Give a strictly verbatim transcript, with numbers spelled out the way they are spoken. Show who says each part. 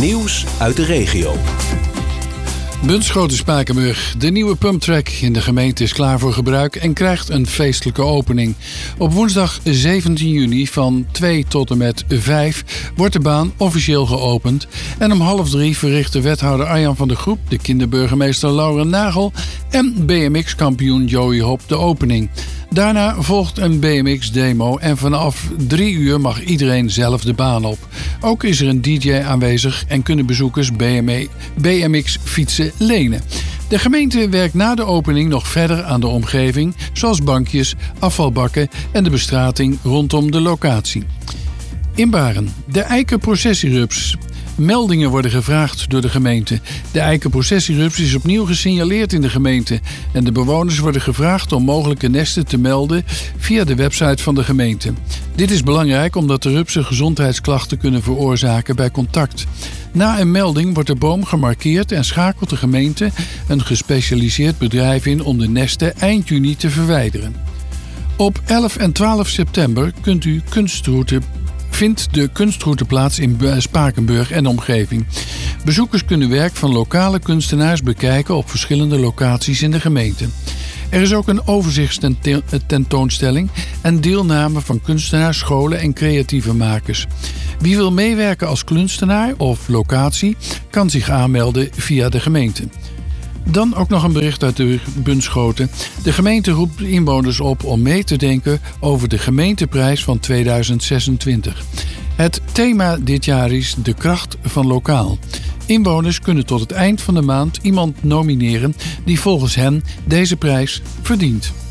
Speaker 1: Nieuws uit de regio.
Speaker 2: Bunschoten-Spakenburg. De nieuwe pumptrack in de gemeente is klaar voor gebruik en krijgt een feestelijke opening. Op woensdag zeventien juni van twee tot en met vijf wordt de baan officieel geopend. En om half drie verrichten wethouder Arjan van der Groep, de kinderburgemeester Laura Nagel en B M X-kampioen Joey Hop de opening. Daarna volgt een B M X-demo en vanaf drie uur mag iedereen zelf de baan op. Ook is er een D J aanwezig en kunnen bezoekers B M X-fietsen lenen. De gemeente werkt na de opening nog verder aan de omgeving, zoals bankjes, afvalbakken en de bestrating rondom de locatie. In Baren, de eikenprocessierups. Meldingen worden gevraagd door de gemeente. De eikenprocessierups is opnieuw gesignaleerd in de gemeente. En de bewoners worden gevraagd om mogelijke nesten te melden via de website van de gemeente. Dit is belangrijk omdat de rupsen gezondheidsklachten kunnen veroorzaken bij contact. Na een melding wordt de boom gemarkeerd en schakelt de gemeente een gespecialiseerd bedrijf in om de nesten eind juni te verwijderen. Op elf en twaalf september kunt u kunstroute vindt de kunstroute plaats in Spakenburg en omgeving. Bezoekers kunnen werk van lokale kunstenaars bekijken op verschillende locaties in de gemeente. Er is ook een overzichtstentoonstelling en deelname van kunstenaars, scholen en creatieve makers. Wie wil meewerken als kunstenaar of locatie kan zich aanmelden via de gemeente. Dan ook nog een bericht uit de Bunschoten. De gemeente roept inwoners op om mee te denken over de gemeenteprijs van tweeduizend zesentwintig. Het thema dit jaar is de kracht van lokaal. Inwoners kunnen tot het eind van de maand iemand nomineren die volgens hen deze prijs verdient.